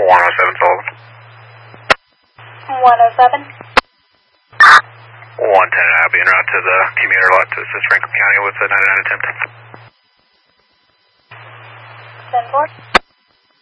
107 Sullivan. 107. 110 I'll be en route to the commuter lot to assist Franklin County with the 99 attempt. 10-4.